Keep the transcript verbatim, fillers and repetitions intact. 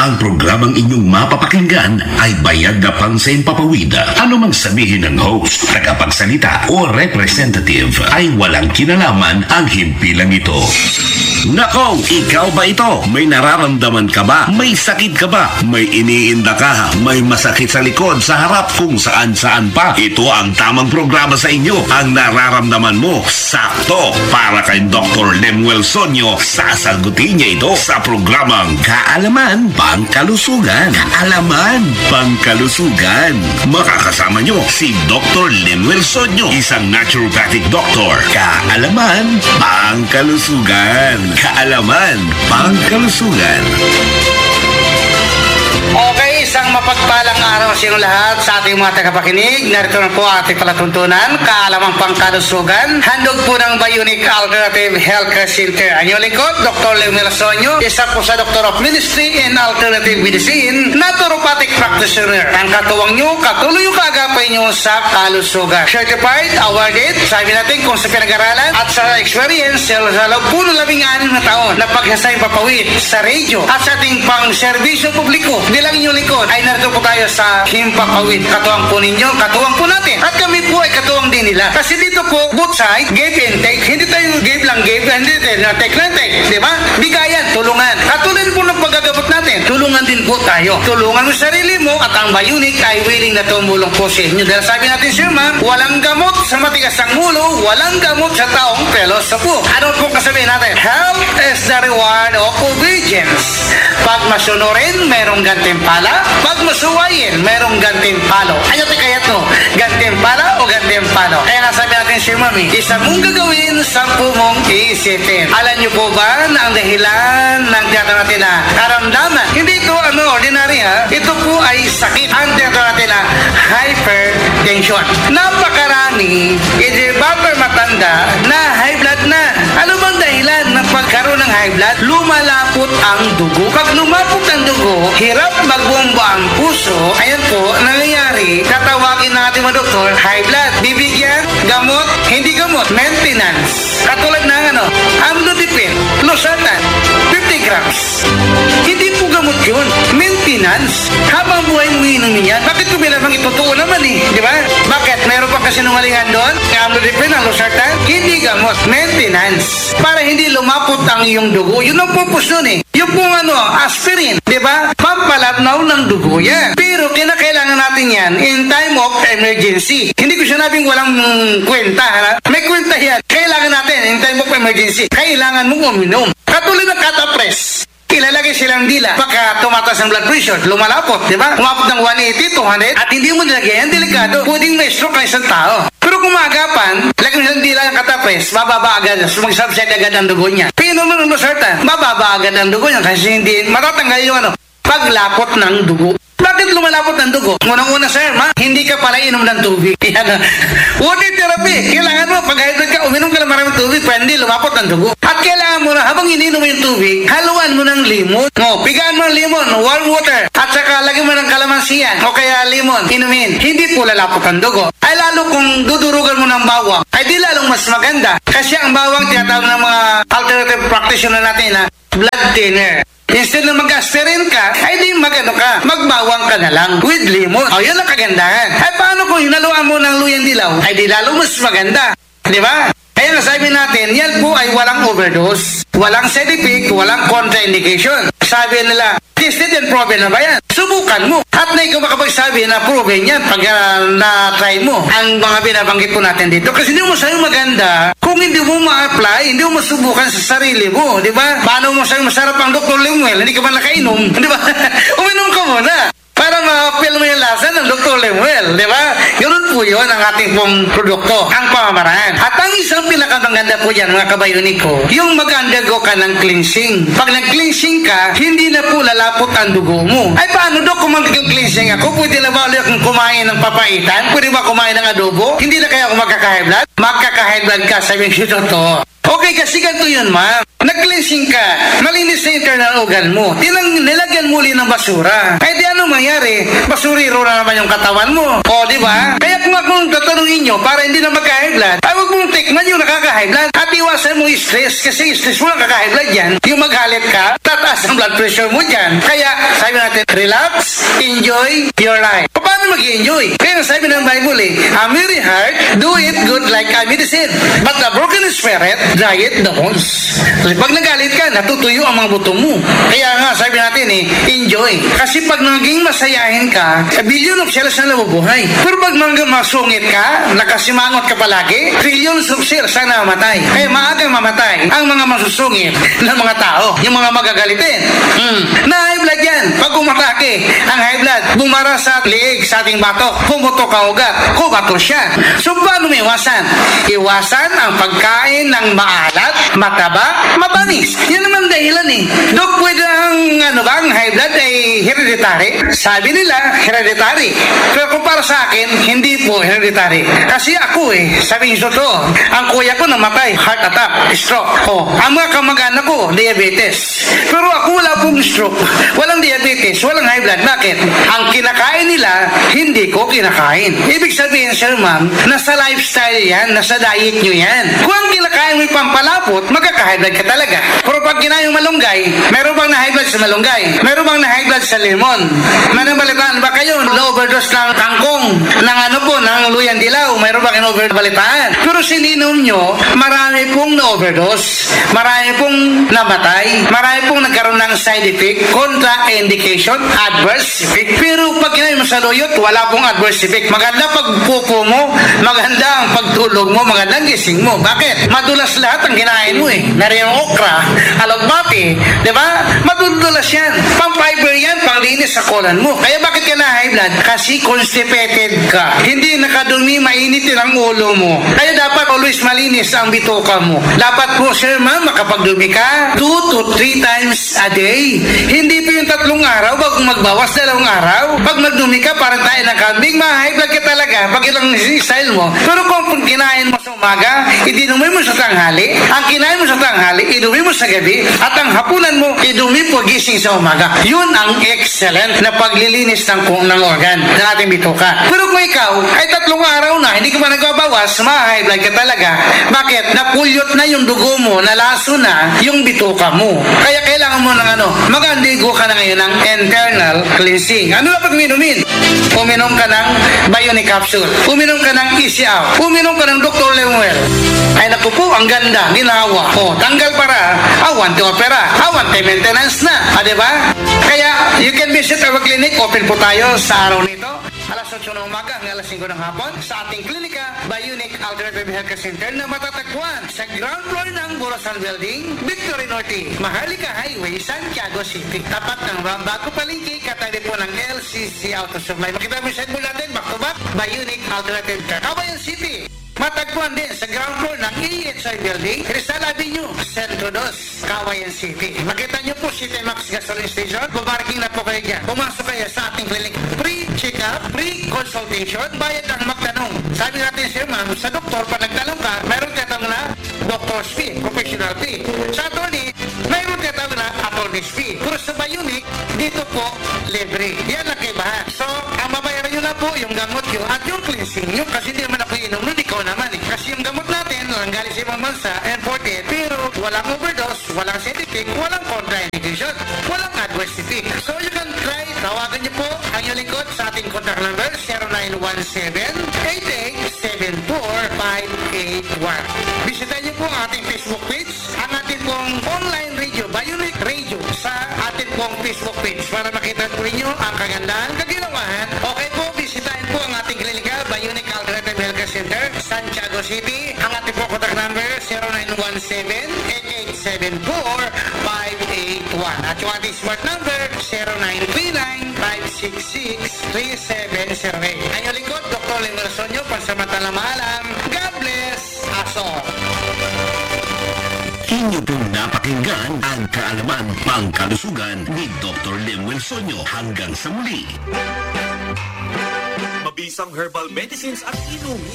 Ang programang inyong mapapakinggan ay bayad na pang sa impapawid. Ano mang sabihin ng host, tagapagsalita o representative ay walang kinalaman ang himpilang ito. Nako, ikaw ba ito? May nararamdaman ka ba? May sakit ka ba? May iniinda ka? May masakit sa likod, sa harap, kung saan-saan pa? Ito ang tamang programa sa inyo. Ang nararamdaman mo, sakto. Para kay Doctor Lemuel Sonyo, sasagutin niya ito sa programang Kaalaman Pangkalusugan. Kaalaman Pangkalusugan. Makakasama niyo si Doctor Lemuel Sonyo, isang naturopathic doctor. Kaalaman Pangkalusugan. Kaalaman Pangkalusugan. Okay, isang mapagpalang araw sa inyo lahat sa ating mga tagapakinig. Narito na po ating palatuntunan, Kaalamang Pangkalusugan. Handog po ng Bionic Alternative Healthcare Center. Ang inyong lingkod, Doctor Lemuel Sonyo, isa po sa Doctor of Ministry in Alternative Medicine, naturopathic practitioner. Ang katuwang nyo, katuloy yung kaagapay nyo sa kalusugan. Certified, awarded, sabi natin kung sa pinag-aralan at sa experience sa loob po ng labing anim na taon na paghasay papawid sa radio at sa ating pang-serbisyo publiko. Bilang inyong likod ay narito po tayo sa Himpapawid. Katuwang po ninyo, katuwang po natin. At kami po ay katuwang din nila. Kasi dito po, both side, give and take. Hindi tayo give lang give, hindi tayo na take lang take. Diba? Bigayan, tulungan. Katulad po ng pagkagabot natin, tulungan din po tayo. Tulungan mo sarili mo at ang Bionic ay willing na tumulong po sa inyo. Dahil sabi natin, Sir Ma'am, walang gamot sa matigas ang ulo, walang gamot sa taong pelos sa po. Ano po kasabihin natin? Health is the reward of obedience. Pag masunurin, merong gantimpala. Pag masuwayin, merong gantimpalo. Ano tayo kaya ito? Gantimpala o gantimpalo? Kaya nga sabi natin, Sir Mami, isa mong gagawin, sampu mong iisipin. Alam niyo po ba na ang dahilan ng tiyatawag natin na karamdaman? Hindi ito ano, ordinary ha. Ito po ay sakit. Ang tiyatawag natin na hypertension. Napakarami, hindi ba matanda na high blood na? Ano bang dahilan ng pagkaroon ng high blood? Lumalapot ang dugo. Pag lumapot ang dugo, hirap magbomba ang puso. Ayan po, nangyayari, tatawagin natin mga doktor, high blood. Bibigyan, gamot, hindi gamot, maintenance. Katulad ng ano, amlodipine, losartan, fifty grams. Hindi po gamot yun, maintenance. Habang buhay mo inumin yan, bakit ko binabang itutuo naman eh, di ba? Bakit? Meron pa kasi nungalingan doon, amlodipine, ang losartan, hindi gamot, maintenance. Para hindi lumapot ang iyong dugo, yun ang purpose nun eh. Yung pong ano, aspirin, di ba? Pampalabnaw ng dugo yan. Pero kinakailangan natin yan in time of emergency. Hindi ko sinabing walang kwenta, ha? May kwenta yan. Kailangan natin in time of emergency. Kailangan mong uminom. Katulad ng catapres. Ilalagay silang dila, baka tumataas ang blood pressure, lumalapot, di ba? Umapot ng one eighty, two hundred, at hindi mo nilagay, yan delikado, pwedeng may stroke ang isang tao. Pero kung maagapan, lagyan silang dila ng katapres, mababa agad, mag-subside agad ang dugo niya. Pinom ng losartan, mababa agad ang dugo niya, kasi hindi, matatanggal yung ano, paglapot ng dugo. Bakit lumalapot ng dugo? Unang-una, sir, ma, hindi ka pala inom ng tubig. Yan. Water therapy. Kailangan mo, pag hydrate ka, uminom ka ng maraming tubig, para hindi lumapot ng dugo. At kailangan mo na, habang ininom mo yung tubig, haluan mo ng limon. No, pigaan mo ng limon, warm water. At saka, lagyan mo ng kalamansiyan, o kaya limon, inumin. Hindi po lalapot ang dugo. Ay lalo kung dudurugan mo ng bawang, ay di lalong mas maganda. Kasi ang bawang, tinatawag ng mga alternative practitioner natin na blood thinner. Instead na mag-aspirin ka, ay di magano ka, magbawang ka na lang with lemon. O, yun ang kagandahan. Ay paano kung hinaluan mo ng luyang dilaw? Ay di lalo mas maganda. Di ba? Kaya nasabi natin, yan po ay walang overdose, walang side effect, walang contraindication. Sabi nila, tested and proven na ba yan? Subukan mo. At na ikaw makapagsabi na proven yan pag uh, na-try mo ang mga binabanggit po natin dito. Kasi hindi mo sa'yo maganda kung hindi mo ma-apply, hindi mo masubukan sa sarili mo. Di ba? Paano mo sa'yo masarap ang Doctor Lemuel? Hindi ka man nakainom. Di ba? Uminom ka muna para ma-feel mo yung lasa ng Doctor Lemuel, di ba? Ganun po yun ang ating pong produkto, ang pamamaraan. At ang isang pinakaganda po yan, mga kabayonik ko, yung mag-undergo ka ng cleansing. Pag nag-cleansing ka, hindi na po lalapot ang dugo mo. Ay paano do kung mag-cleansing ako? Pwede na ba ulit akong kumain ng papaitan? Pwede ba kumain ng adobo? Hindi na kaya ako magkaka-high blood? Magkaka-high blood ka, sabi ko to. Okay, kasi ganito yun, ma'am. Nag-cleansing ka, malinis na internal organ mo. Tinang nilagyan muli ng basura. Ay di ano mangyari? Basuriro na naman yung katawan mo. O, di ba? Kaya kung akong tatanungin nyo, para hindi na magka-high blood, ay huwag mong tikman yung nakaka-high blood. At iwasan mo yung stress, kasi stress mo nakaka-high blood yan. Yung maghalit ka, tataas ang blood pressure mo dyan. Kaya, sabi natin, relax, enjoy your life. Paano mag-enjoy? Kaya sabi ng Bible eh, a merry heart, do it good like a medicine. But the broken spirit, dry it the bones. Kasi pag nagalit ka, natutuyo ang mga buto mo. Kaya nga, sabi natin eh, enjoy. Kasi pag naging masayahin ka, a billion of cells na nabubuhay. Pero pag mga masungit ka, nakasimangot ka palagi, trillions of cells na namatay. Kaya maagang mamatay ang mga masusungit ng mga tao, yung mga magagalitin. Hmm. Na high blood yan. Pag umatake, ang high blood, bumara sa liig sa ating batok, pumutok ka ugat, kubato siya. So paano may iwasan? Iwasan ang pagkain ng maalat, mataba, matamis. Yan naman dahilan eh. Dok, pwede ang ano ba, ang high blood ay hereditary? Sabi nila, hereditary. Pero kung para sa akin, hindi po hereditary. Kasi ako eh, sabi nyo to, ang kuya ko namatay, heart attack, stroke. Oh, ang mga kamag-anak ko, diabetes. Pero ako wala pong stroke, walang diabetes, walang high blood. Bakit? Ang kinakain nila, hindi ko kinakain. Ibig sabihin, sir ma'am, nasa lifestyle yan, nasa diet nyo yan. Kung ang kinakain mo yung pampalapot, magkaka-high blood ka talaga. Pero pag kinain yung malunggay, meron bang na-high blood sa malunggay? Meron bang na-high blood sa lemon? Manabalitaan ba kayo? Na-overdose ng kangkong, ng ano po, ng luyang dilaw, meron ba kayo overdose? Pero sininom nyo, marami pong na-overdose, marami pong namatay, marami pong nagkaroon ng side effect, contraindication, adverse effect. Pero pag kinain mo sa luyot, wala pong adverse effect. Maganda pagpupo mo, maganda ang pagtulog mo, maganda ang gising mo. Bakit? Madulas lahat ang kinain mo eh. Meron yung okra, alagbati, di ba? Madudulas yan. Pang-fiber yan, panglinis sa kolan mo. Kaya bakit ka na high blood? Kasi constipated ka. Hindi nakadumi, mainitin ang ulo mo. Kaya dapat always malinis ang bituka mo. Dapat po, sir ma'am, makapagdumi ka two to three times a day. Hindi po yung tatlong araw bago magbawas dalawang araw. Pag magdumi ka, parang tayo ng kambing, ma-high blood ka talaga pag ilang style mo. Pero kung kinain mo sa umaga, idinumi mo sa tanghali. Ang kinain mo sa tanghali, idumi mo sa gabi. At ang hapunan mo, idumi po gising sa umaga. Yun ang excellent na paglilinis ng kung ng organ ng ating bituka. Pero kung ikaw ay tatlong araw na, hindi ka pa nagbabawas, ma-high blood ka talaga. Bakit? Napulyot na yung dugo mo, nalaso na yung bituka mo. Kaya kailangan mo ng ano, mag-andigo ka na ngayon ng internal cleansing. Ano dapat uminumin? Uminom ka ng Bionic capsule. Uminom ka ng Easy Out. Uminom ka ng Doctor Lemuel. Ay naku po, ang ganda, ginawa. O, tanggal para, awan to opera, awan to maintenance na. Ah, diba? Kaya, you can visit our clinic. Open po tayo sa araw nito. Alas otso ng umaga hanggang alas singko ng hapon sa ating klinika, Bionic Alternative Health Center na matatagpuan sa ground floor ng Borosan Building, Victory Norte, Maharlika Highway, Santiago City. Tapat ng Bago Palengke, katabi po ng L C C Auto Supply. Makita mo yung side mo natin, back to back, Bionic Alternative Care. Kabayan City, matagpuan din sa ground floor ng A H I Building, Rizal Avenue, Centro dos, Kawayan City. Makita nyo po si T-Max Gasoline Station. Bumarking na po kayo dyan. Pumasok kayo sa ating clinic. Free check-up, free consultation, bayad ang magtanong. Sabi natin sir ma'am, sa doktor, pag nagtanong ka, mayroon tinatawag na doctor's fee, professional fee. Sa attorney, mayroon tinatawag na attorney's fee. Pero sa Bionic, dito po, libre. Yan ang kaibahan. So, ang mabayaran nyo na po yung gamot nyo at yung cleansing nyo kasi hindi naman ako inom nun, ikaw naman eh. Kasi yung gamot natin, ang galing sa ibang bansa, imported, pero walang overdose, walang side effect, walang contraindication, walang adverse effect. So, you can try, tawagan nyo po ang inyong lingkod sa ating contact number, zero nine one seven, eight eight seven four, five eight one. Bisita nyo po ang ating Facebook page, ang ating pong online radio, Bionic Radio, sa ating pong Facebook page para makita po ninyo ang kagandahan, kaginawahan. Okay po, bisitahin po ang ating klinika, Bionic Alternative Health Center, Santiago City. Ang ating po contact number, zero nine one seven, eight eight seven four, five eight one. At yung ating smart number, zero nine three nine, five six six, three seven zero eight. Ang inyong lingkod, Doctor Lemuel Sonyo, pansamantalang maalam. God bless us all. Inyo pong napakinggan ang kaalaman pangkalusugan ni Doctor Lemuel Sonyo. Hanggang sa muli. Mabisang herbal medicines at inumin